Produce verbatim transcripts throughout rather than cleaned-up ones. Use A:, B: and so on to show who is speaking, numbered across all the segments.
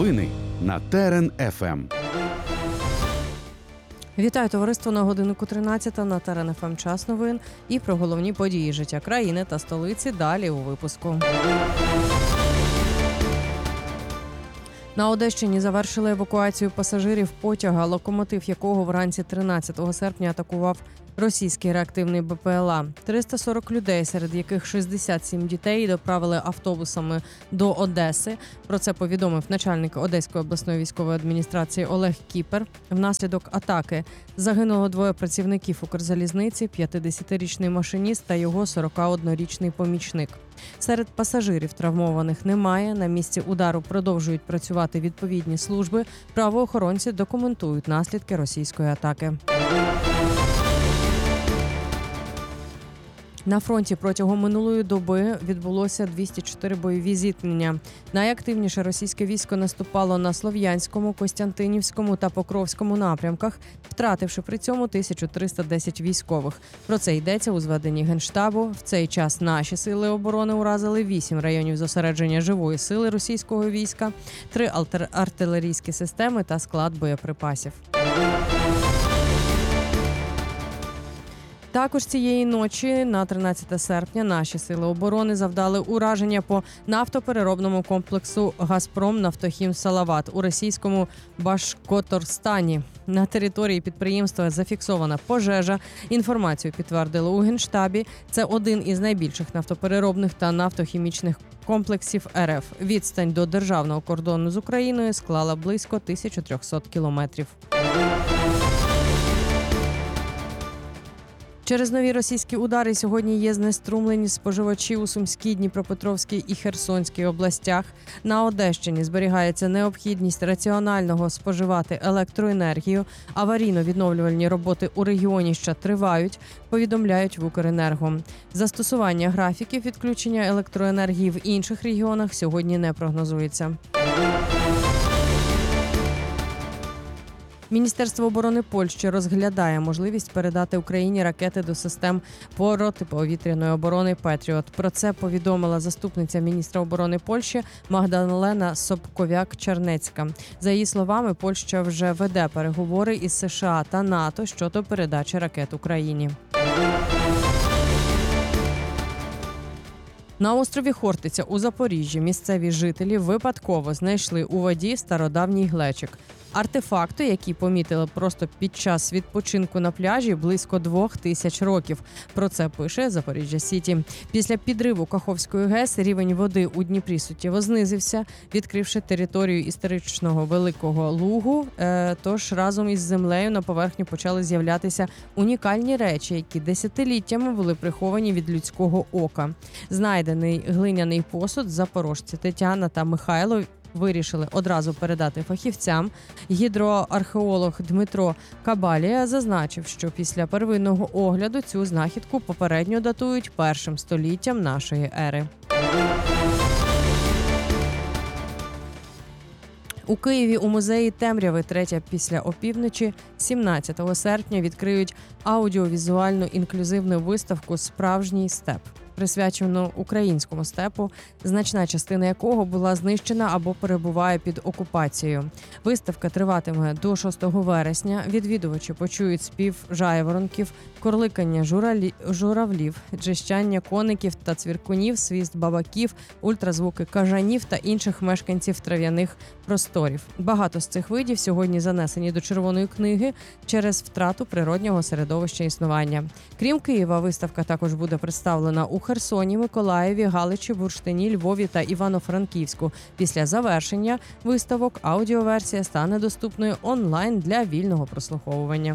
A: Новини на Терен еф ем.
B: Вітаю, товариство, на годиннику тринадцята на Терен еф ем час новин і про головні події життя країни та столиці далі у випуску. На Одещині завершили евакуацію пасажирів потяга, локомотив якого вранці тринадцятого серпня атакував російський реактивний бе пе ел а. триста сорок людей, серед яких шістдесят сім дітей, доправили автобусами до Одеси. Про це повідомив начальник Одеської обласної військової адміністрації Олег Кіпер. Внаслідок атаки загинуло двоє працівників Укрзалізниці, п'ятдесятирічний машиніст та його сорокаоднорічний помічник. Серед пасажирів травмованих немає. На місці удару продовжують працювати відповідні служби. Правоохоронці документують наслідки російської атаки. На фронті протягом минулої доби відбулося двісті чотири бойові зіткнення. Найактивніше російське військо наступало на Слов'янському, Костянтинівському та Покровському напрямках, втративши при цьому тисячу триста десять військових. Про це йдеться у зведенні Генштабу. В цей час наші сили оборони уразили вісім районів зосередження живої сили російського війська, три артилерійські системи та склад боєприпасів. Також цієї ночі, на тринадцяте серпня, наші сили оборони завдали ураження по нафтопереробному комплексу «Газпром Нафтохім Салават» у російському Башкортостані. На території підприємства зафіксована пожежа. Інформацію підтвердили у Генштабі. Це один із найбільших нафтопереробних та нафтохімічних комплексів ер еф. Відстань до державного кордону з Україною склала близько тисяча триста кілометрів. Через нові російські удари сьогодні є знеструмлені споживачі у Сумській, Дніпропетровській і Херсонській областях. На Одещині зберігається необхідність раціонального споживати електроенергію. Аварійно-відновлювальні роботи у регіоні ще тривають, повідомляють в Укренерго. Застосування графіків відключення електроенергії в інших регіонах сьогодні не прогнозується. Міністерство оборони Польщі розглядає можливість передати Україні ракети до систем протиповітряної оборони «Петріот». Про це повідомила заступниця міністра оборони Польщі Магдалена Собковяк-Чернецька. За її словами, Польща вже веде переговори із США та НАТО щодо передачі ракет Україні. На острові Хортиця у Запоріжжі місцеві жителі випадково знайшли у воді стародавній глечик. Артефакти, які помітили просто під час відпочинку на пляжі, близько двох тисяч років. Про це пише Запоріжжя Сіті. Після підриву Каховської ГЕС рівень води у Дніпрі суттєво знизився, відкривши територію історичного Великого Лугу. Тож разом із землею на поверхні почали з'являтися унікальні речі, які десятиліттями були приховані від людського ока. Знайдений глиняний посуд запорожці Тетяна та Михайло вирішили одразу передати фахівцям. Гідроархеолог Дмитро Кабалія зазначив, що після первинного огляду цю знахідку попередньо датують першим століттям нашої ери. У Києві у музеї Темряви третя після опівночі сімнадцятого серпня відкриють аудіовізуальну інклюзивну виставку «Справжній степ», присвячену українському степу, значна частина якого була знищена або перебуває під окупацією. Виставка триватиме до шостого вересня. Відвідувачі почують спів жайворонків, корликання журалі... журавлів, джищання коників та цвіркунів, свіст бабаків, ультразвуки кажанів та інших мешканців трав'яних просторів. Багато з цих видів сьогодні занесені до Червоної книги через втрату природнього середовища існування. Крім Києва, виставка також буде представлена у Херсоні, Миколаєві, Галичі, Бурштині, Львові та Івано-Франківську. Після завершення виставок аудіоверсія стане доступною онлайн для вільного прослуховування.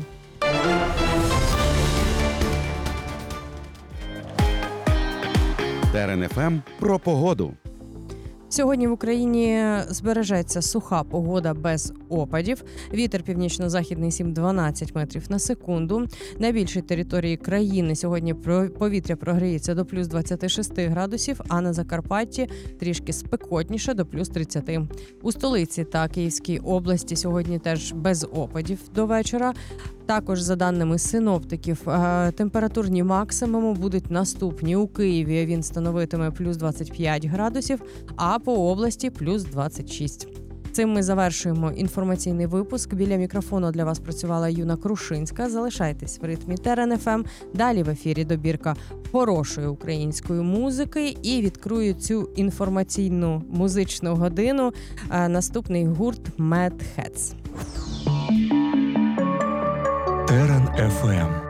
A: Терен еф ем про погоду.
B: Сьогодні в Україні збережеться суха погода без опадів. Вітер північно-західний сім-дванадцять метрів на секунду. На більшій території країни сьогодні повітря прогріється до плюс двадцять шість градусів, а на Закарпатті трішки спекотніше до плюс тридцять. У столиці та Київській області сьогодні теж без опадів до вечора. Також, за даними синоптиків, температурні максимуми будуть наступні. У Києві він становитиме плюс двадцять п'ять градусів, а по області плюс двадцять шість. Цим ми завершуємо інформаційний випуск. Біля мікрофону для вас працювала Юна Крушинська. Залишайтесь в ритмі Терен ФМ. Далі в ефірі добірка хорошої української музики і відкрию цю інформаційну музичну годину а, наступний гурт Mad Hats.
C: Терен еф ем.